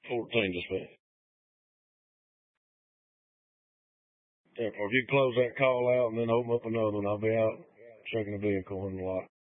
14 dispatch. Yeah, or if you close that call out and then open up another one, I'll be out checking the vehicle in the lot.